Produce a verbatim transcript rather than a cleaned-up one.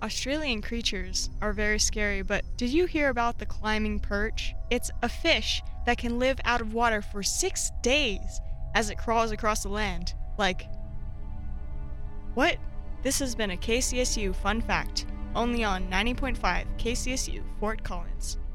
Australian creatures are very scary, but did you hear about the climbing perch? It's a fish that can live out of water for six days as it crawls across the land. Like, what? This has been a K C S U fun fact, only on ninety point five K C S U Fort Collins.